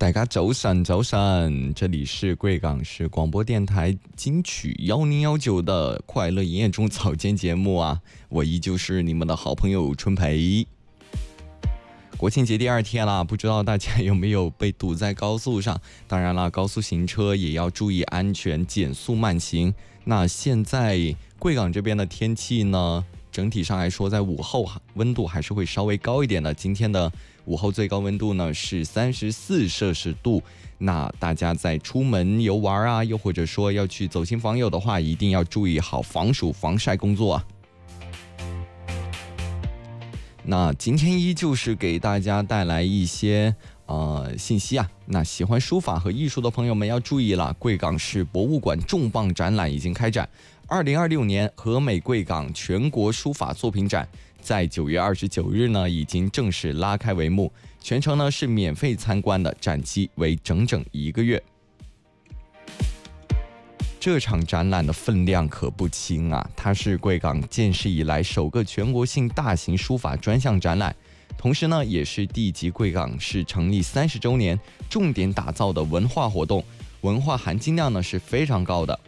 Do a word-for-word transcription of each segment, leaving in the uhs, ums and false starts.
大家早晨，早晨，这里是贵港市广播电台金曲一零一九的快乐营业中早间节目啊，我依旧是你们的好朋友春培。国庆节第二天啦，不知道大家有没有被堵在高速上？当然啦，高速行车也要注意安全，减速慢行。那现在贵港这边的天气呢，整体上来说，在午后温度还是会稍微高一点的。今天的午后最高温度呢是三十四摄氏度。那大家在出门游玩啊，又或者说要去走亲访友的话，一定要注意好防暑防晒工作啊。那今天依旧是给大家带来一些呃信息啊。那喜欢书法和艺术的朋友们要注意了，贵港市博物馆重磅展览已经开展。二零二六年和美贵港全国书法作品展在九月二十九日呢已经正式拉开帷幕，全程呢是免费参观的，展期为整整一个月。这场展览的分量可不轻啊，它是贵港建市以来首个全国性大型书法专项展览，同时呢也是地级贵港市成立三十周年重点打造的文化活动，文化含金量呢是非常高的。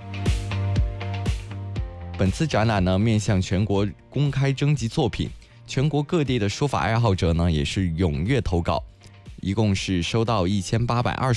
本次展览呢面向全国公开征集作品，全国各地的书法爱好者呢也是踊跃投稿，一共是收到一千八百二十